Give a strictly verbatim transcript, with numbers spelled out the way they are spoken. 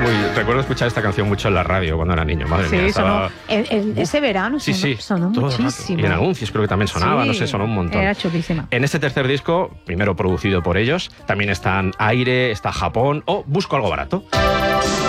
muy... Recuerdo escuchar esta canción mucho en la radio cuando era niño, madre Sí, mía. sonó, Estaba... en, en ese verano Sí, sonó, sí, sonó todo el rato. muchísimo. Y en anuncios creo que también sonaba, Sí, no sé, sonó un montón. Era chulísima. En este tercer disco, primero producido por ellos, también están Aire, está Japón o Busco algo barato.